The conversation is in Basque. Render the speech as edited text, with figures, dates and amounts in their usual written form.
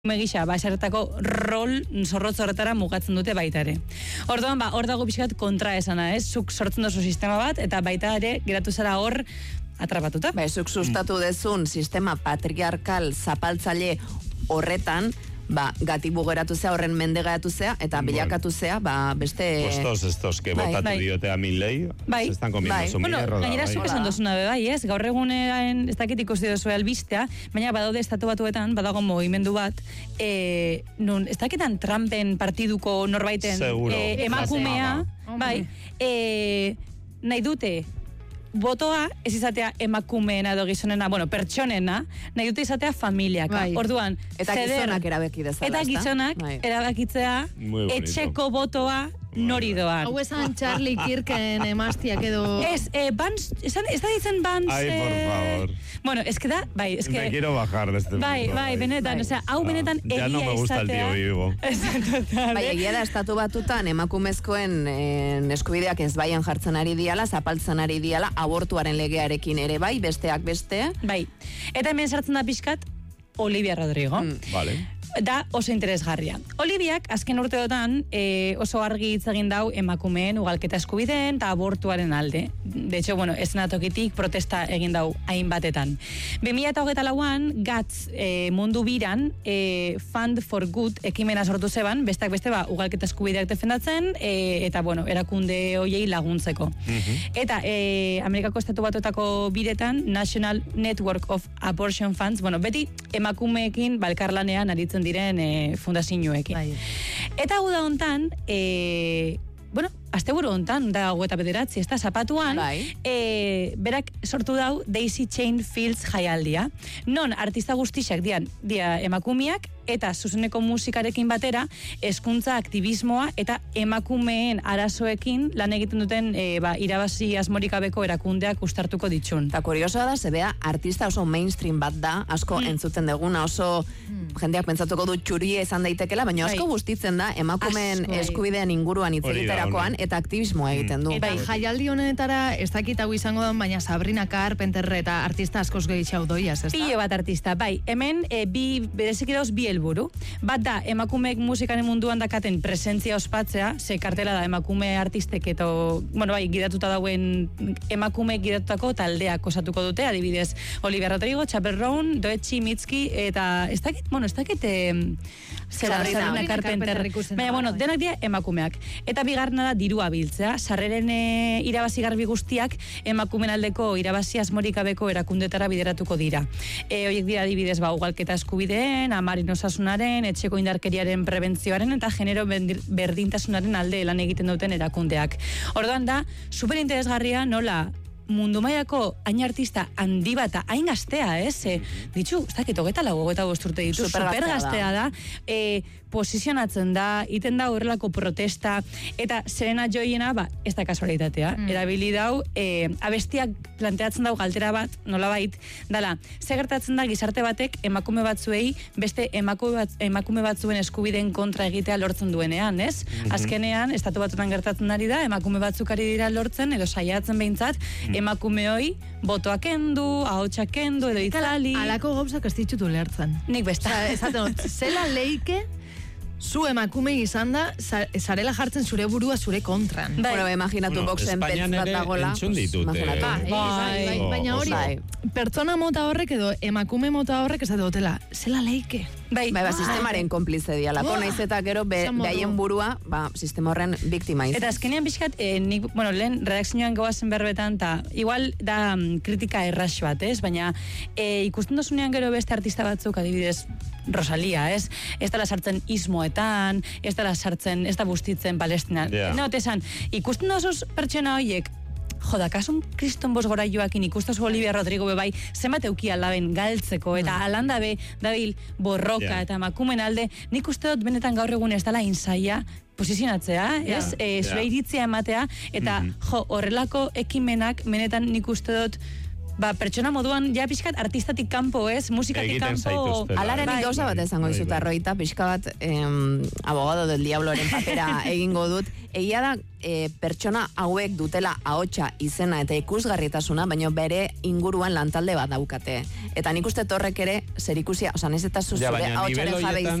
Megisa, esaretako rol zorrotz horretara mugatzen dute baita ere. Orduan, hor dago pixkat kontra esana, ez? Zuk sortzen dozu sistema bat, eta baita ere, geratu zara hor, atrapatuta. Zuk sustatu dezun sistema patriarkal zapaltzaile horretan, gatibu geratu zea, horren mende geratu zea, eta bilakatu zea, beste... Estos que botatu diote a Milley, se están comiendo su mierda. Gainera, zuk esan dozuna bai, ez? Gaur egunean, ez dakit ikusi dozu albistea, baina badaude estatu batuetan, badago movimendu bat, nun, ez dakitan Trumpen partiduko norbaiten emakumea, nahi dute, botoa ez izatea emakumeena edo gizonena, pertsonena, nahi dute izatea familiak. Orduan, eta gizonak erabaki dezala. Eta gizonak erabakitzea etxeko botoa nori doan. Hau esan Charlie Kirken emaztiak edo... Ez da ditzen Vance... Ai, por favor. Bueno, es que da, es que... Me quiero bajar de este mundo. Benetan, hau benetan egia izatea... Ya no me gusta el tío vivo. Egia da, estatu batutan emakumezkoen eskubideak ez baian jartzen ari diala, zapaltzen ari diala, abortuaren legearekin ere besteak beste. Eta hemen sartzen da pixkat Olivia Rodrigo. Vale. Da oso interesgarria. Oliviak azken urteotan oso argi hitz egin dau emakumeen ugalketa eskubideen eta abortuaren alde. De hecho, eszenatokitik protesta egin dau hainbatetan. 2024an GATZ mundu biran Fund for Good ekimena sortu zeban, besteak beste ugalketa eskubideak defendatzen eta erakunde hoiei laguntzeko. Eta Amerikako estatu batuetako biretan National Network of Abortion Funds, beti emakumeekin elkarlanean aritzen diren fundazioekin. Eta hau da hontan, asteburu hontan, da 29, ez da zapatuan, berak sortu dau Daisy Chain Fields jaialdia. Non artista guztiak dia emakumeak, eta zuzeneko musikarekin batera, hezkuntza aktivismoa eta emakumeen arazoekin lan egiten duten irabazi asmorikabeko erakundeak ustartuko ditxun. Eta kuriosoa da, zebea artista oso mainstream bat da, asko entzuten deguna, oso jendeak pentsatuko du txuria izan daitekela, baina asko gustitzen da emakumeen eskubideen inguruan hitz egiterakoan eta aktivismoa egiten du. Eta jaialdi honetara ez dakit hau izango da, baina Sabrina Carpenter eta artista askoz gehitxau doiaz, ez da? Pilo bat artista, hemen bereziki dauz bi helburu. Bat da, emakumeek musikaren munduan dakaten presentzia ospatzea, ze kartela da emakume artistek eto, gidatuta dauen emakumeek gidatutako taldeak osatuko dute, adibidez, Olivia Rodrigo, Chappell Roan, Doechii, Mitski, eta ez dakit Sabrina Carpenter. Baina, denak dira emakumeak. Eta bigarna da dirua biltzea. Sarreren irabazi garbi guztiak emakumen aldeko irabazi asmorikabeko erakundetara bideratuko dira. Horiek dira adibidez ugalketa eskubideen, amarin osasunaren, etxeko indarkeriaren prebentzioaren eta genero berdintasunaren alde lan egiten duten erakundeak. Orduan da, superinteresgarria nola mundu mailako hain artista handi bat hain gaztea, ditzu, ez dakit, 24 urte ditu, supergaztea da, posizionatzen da, iten da horrelako protesta, eta Serena Joyena, ez da kasualitatea, erabili dau, abestiak planteatzen dau galdera bat, nolabait, dala, ze gertatzen da gizarte batek emakume batzuei, beste emakume batzuen eskubideen kontra egitea lortzen duenean, ez? Azkenean, estatu batutan gertatzen ari da, emakume batzuk ari dira lortzen, edo saiatzen behintzat, emakumeoi botoak kendu, ahotsak kendu, edo itzali. Alako gauzak ez ditutu lertzen. Nik besta. Esaten, zela leike zu emakume izan da, zarela jartzen zure burua zure kontran. Imaginatu boxen petz bat dagola. Baina hori, pertsona mota horrek edo emakume mota horrek esate dutela, zela leike. Sistemaren konplize dialako, naiz eta gero behaien burua, sistema horren biktima izan. Eta azkenean pixkat, lehen redakzioan goazen berbetan, eta igual da kritika errax bat, baina ikusten dozunean gero beste artista batzuk, adibidez, Rosalia, ez dela sartzen ismoetan, ez dela sartzen, ez da bustitzen Palestina. Ikusten dozuz pertsona horiek, kasun kriston bos gora joakin ikustazu Olivia Rodrigo bai, zenbat eukia laben galtzeko, eta alanda dabil borroka, eta emakumen alde, nik uste dut benetan gaur egun ez dela insaia posizionatzea, zure iritzia ematea, eta horrelako ekimenak benetan nik uste dut pertsona moduan, ja pixkat artistatik kanpo, musikatik kanpo. Alaren gauza bat esango dizut, Arroita, pixka bat abogado del diabloren papera egingo dut. Egia da, pertsona hauek dutela ahotsa izena eta ikusgarritasuna, baina bere inguruan lantalde bat daukate. Eta nik uste torrek ere, zer ikusia, osan ez eta zuzure ahotsaren jabe